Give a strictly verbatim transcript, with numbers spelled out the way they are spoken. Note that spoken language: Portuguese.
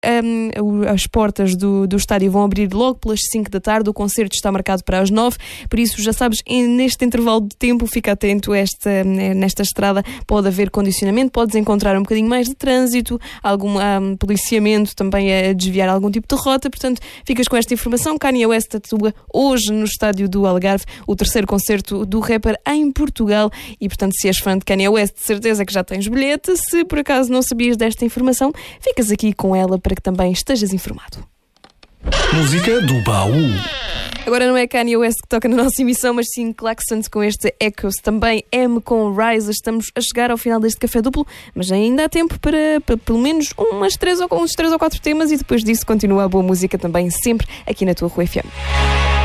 um, as portas do, do estádio vão abrir logo pelas cinco da tarde, o concerto está marcado para as nove, por isso já sabes, neste intervalo de tempo fica atento a esta, nesta estrada, pode haver condicionamento, podes encontrar um bocadinho mais de trânsito, algum um, policiamento também a desviar algum tipo de rota, portanto ficas com esta informação. Kanye West atua hoje no estádio do Algarve, o terceiro concerto do rapper em Portugal, e portanto se és fã de Kanye West, de certeza que já tens bilhete. Se por acaso não sabias desta informação, ficas aqui com ela para que também estejas informado. Música do baú. Agora não é Kanye West que toca na nossa emissão, mas sim Klaxons com este Echoes. Também M com Rise. Estamos a chegar ao final deste café duplo, mas ainda há tempo para, para pelo menos umas três ou, uns três ou quatro temas, e depois disso continua a boa música também, sempre aqui na tua Rua F M.